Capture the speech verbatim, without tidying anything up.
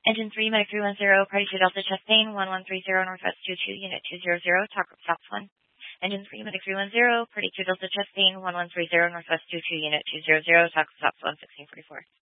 Engine three, Medic three one zero, Party two Delta Chastain, one one three zero, Northwest two two, Unit two zero zero, talk with Stops one. Engine three, Medic three one zero, Party two Delta Chastain, one one three zero, Northwest two two, Unit two zero zero, talk with Stops one, sixteen forty-four.